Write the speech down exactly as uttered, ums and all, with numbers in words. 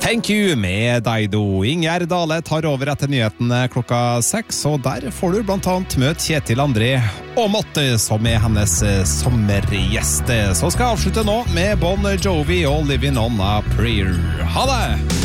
Thank you med Daido. Ingjerd Dale tar over etter nyhetene klokka seks, og der får du blant annet møte Kjetil André og Motte, som er hennes sommergjeste. Så skal jeg avslutte nå med Bon Jovi og Living on a Prayer. Ha det!